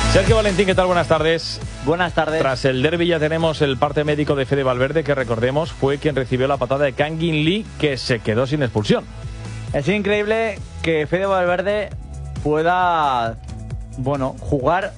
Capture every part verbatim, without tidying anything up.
Sergio Valentín, ¿qué tal? Buenas tardes. Buenas tardes. Tras el derbi ya tenemos el parte médico de Fede Valverde, que recordemos fue quien recibió la patada de Kangin Lee, que se quedó sin expulsión. Es increíble que Fede Valverde pueda, bueno, jugar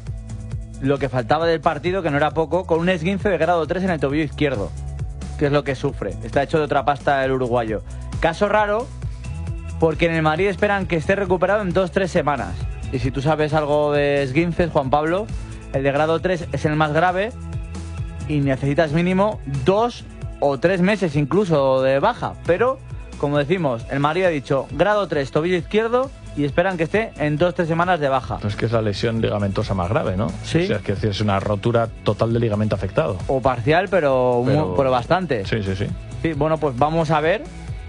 lo que faltaba del partido, que no era poco, con un esguince de grado tres en el tobillo izquierdo, que es lo que sufre. Está hecho de otra pasta el uruguayo. Caso raro, porque en el Madrid esperan que esté recuperado en dos tres semanas. Y si tú sabes algo de esguinces, Juan Pablo, el de grado tres es el más grave y necesitas mínimo dos o tres meses incluso de baja. Pero, como decimos, el Madrid ha dicho grado tres, tobillo izquierdo, y esperan que esté en dos tres semanas de baja. Es que es la lesión ligamentosa más grave, ¿no? Sí. O sea, es que es una rotura total de ligamento afectado. O parcial, pero, pero... Muy, pero bastante. Sí, sí, sí. Sí, bueno, pues vamos a ver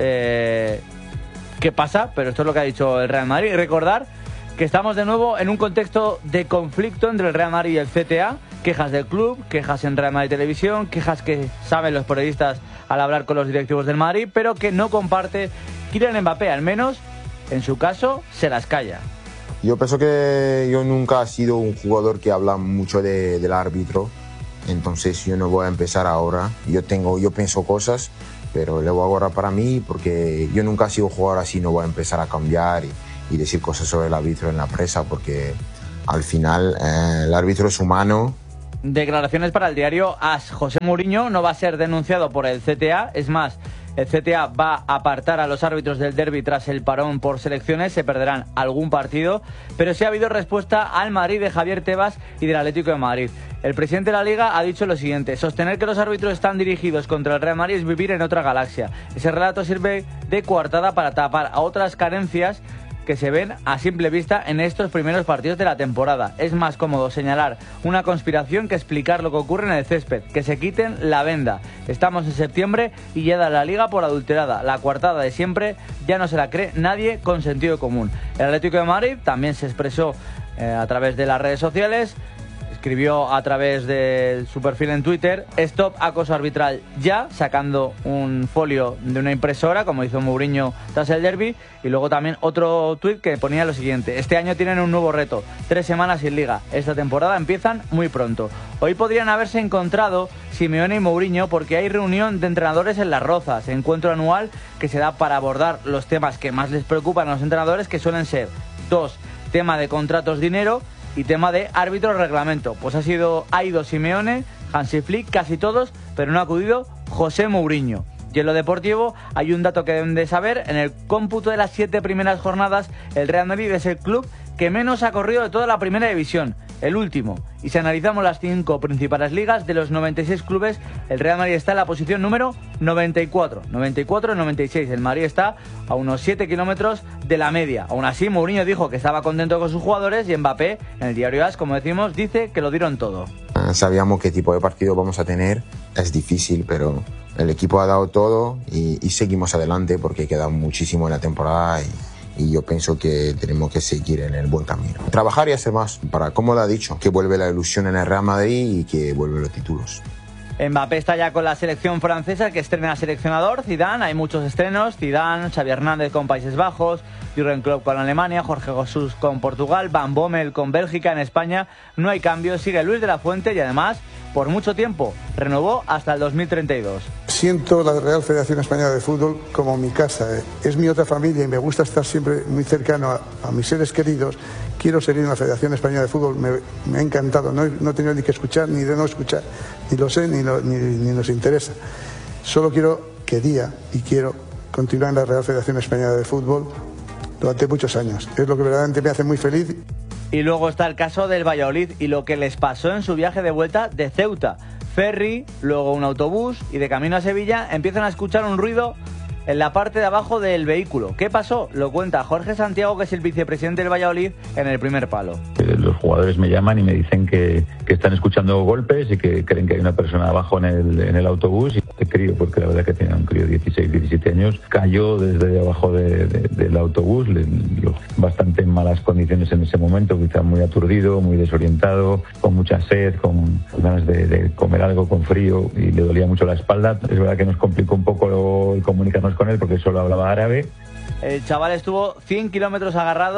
eh, qué pasa, pero esto es lo que ha dicho el Real Madrid. Y recordar que estamos de nuevo en un contexto de conflicto entre el Real Madrid y el C T A. Quejas del club, quejas en Real Madrid Televisión, quejas que saben los periodistas al hablar con los directivos del Madrid, pero que no comparte Kylian Mbappé. Al menos, en su caso, se las calla. Yo pienso que yo nunca he sido un jugador que habla mucho de, del árbitro, entonces yo no voy a empezar ahora. Yo tengo, yo pienso cosas, pero le voy a guardar para mí, porque yo nunca he sido jugador así, no voy a empezar a cambiar y, y decir cosas sobre el árbitro en la prensa, porque al final eh, el árbitro es humano. Declaraciones para el diario AS. José Mourinho no va a ser denunciado por el C T A, es más, el C T A va a apartar a los árbitros del derbi tras el parón por selecciones, se perderán algún partido, pero sí ha habido respuesta al Madrid de Javier Tebas y del Atlético de Madrid. El presidente de la Liga ha dicho lo siguiente: sostener que los árbitros están dirigidos contra el Real Madrid es vivir en otra galaxia. Ese relato sirve de coartada para tapar a otras carencias que se ven a simple vista en estos primeros partidos de la temporada. Es más cómodo señalar una conspiración que explicar lo que ocurre en el césped. Que se quiten la venda. Estamos en septiembre y ya da la Liga por adulterada. La coartada de siempre ya no se la cree nadie con sentido común. El Atlético de Madrid también se expresó eh, a través de las redes sociales. Escribió a través de su perfil en Twitter: stop acoso arbitral ya, sacando un folio de una impresora, como hizo Mourinho tras el derbi. Y luego también otro tuit que ponía lo siguiente: este año tienen un nuevo reto, tres semanas sin liga, esta temporada empiezan muy pronto. Hoy podrían haberse encontrado Simeone y Mourinho porque hay reunión de entrenadores en Las Rozas, encuentro anual que se da para abordar los temas que más les preocupan a los entrenadores, que suelen ser dos, tema de contratos, dinero, y tema de árbitro, reglamento. Pues ha sido, ha ido Simeone, Hansi Flick, casi todos, pero no ha acudido José Mourinho. Y en lo deportivo hay un dato que deben de saber: en el cómputo de las siete primeras jornadas, el Real Madrid es el club que menos ha corrido de toda la primera división, el último. Y si analizamos las cinco principales ligas, de los noventa y seis clubes, el Real Madrid está en la posición número noventa y cuatro. noventa y cuatro y noventa y seis. El Madrid está a unos siete kilómetros de la media. Aún así, Mourinho dijo que estaba contento con sus jugadores, y Mbappé, en el diario AS, como decimos, dice que lo dieron todo. Sabíamos qué tipo de partido vamos a tener. Es difícil, pero el equipo ha dado todo y, y seguimos adelante, porque queda muchísimo en la temporada y... y yo pienso que tenemos que seguir en el buen camino. Trabajar y hacer más para, como lo ha dicho, que vuelve la ilusión en el Real Madrid y que vuelven los títulos. Mbappé está ya con la selección francesa, que estrena seleccionador. Zidane, hay muchos estrenos: Zidane, Xavi Hernández con Países Bajos, Jürgen Klopp con Alemania, Jorge Jesús con Portugal, Van Bommel con Bélgica. En España no hay cambios, sigue Luis de la Fuente y además, por mucho tiempo, renovó hasta el dos mil treinta y dos. Siento la Real Federación Española de Fútbol como mi casa, ¿eh? Es mi otra familia y me gusta estar siempre muy cercano a, a mis seres queridos. Quiero seguir en la Federación Española de Fútbol, me, me ha encantado, no, no he tenido ni que escuchar ni de no escuchar, ni lo sé ni, lo, ni, ni nos interesa. Solo quiero, quería y quiero continuar en la Real Federación Española de Fútbol durante muchos años. Es lo que verdaderamente me hace muy feliz. Y luego está el caso del Valladolid y lo que les pasó en su viaje de vuelta de Ceuta. Ferry, luego un autobús, y de camino a Sevilla empiezan a escuchar un ruido en la parte de abajo del vehículo. ¿Qué pasó? Lo cuenta Jorge Santiago, que es el vicepresidente del Valladolid, en El Primer Palo. Los jugadores me llaman y me dicen que, que están escuchando golpes y que creen que hay una persona abajo en el, en el autobús. Y este crío, porque la verdad que tenía un crío de dieciséis, diecisiete años, cayó desde abajo de, de, del autobús, le, lo, bastante en malas condiciones en ese momento, quizá muy aturdido, muy desorientado, con mucha sed, con ganas de, de comer algo, con frío, y le dolía mucho la espalda. Es verdad que nos complicó un poco el comunicarnos con él porque solo hablaba árabe. El chaval estuvo cien kilómetros agarrado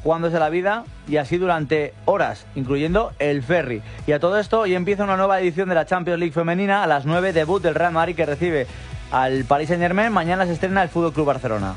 jugándose la vida y así durante horas, incluyendo el ferry. Y a todo esto, hoy empieza una nueva edición de la Champions League femenina. A las nueve, debut del Real Madrid, que recibe al Paris Saint-Germain. Mañana se estrena el F C Barcelona.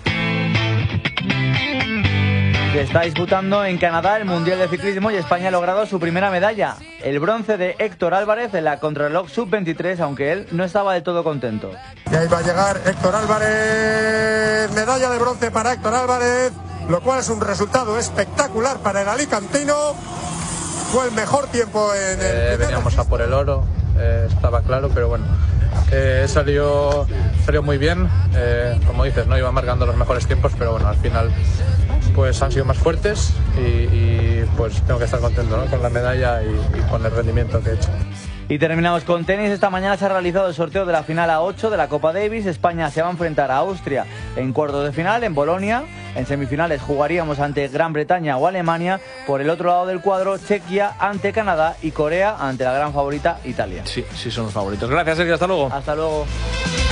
Se está disputando en Canadá el Mundial de Ciclismo y España ha logrado su primera medalla, el bronce de Héctor Álvarez en la contrarreloj sub veintitrés, aunque él no estaba del todo contento. Y ahí va a llegar Héctor Álvarez, medalla de bronce para Héctor Álvarez, lo cual es un resultado espectacular para el alicantino. Fue el mejor tiempo en el... Eh, veníamos a por el oro, eh, estaba claro, pero bueno, eh, salió, salió muy bien. Eh, como dices, no iba marcando los mejores tiempos, pero bueno, al final pues han sido más fuertes y, y pues tengo que estar contento, ¿no?, con la medalla y, y con el rendimiento que he hecho. Y terminamos con tenis. Esta mañana se ha realizado el sorteo de la final A ocho de la Copa Davis. España se va a enfrentar a Austria en cuartos de final en Bolonia. En semifinales jugaríamos ante Gran Bretaña o Alemania. Por el otro lado del cuadro, Chequia ante Canadá y Corea ante la gran favorita Italia. Sí, sí son los favoritos. Gracias, Sergio. Hasta luego. Hasta luego.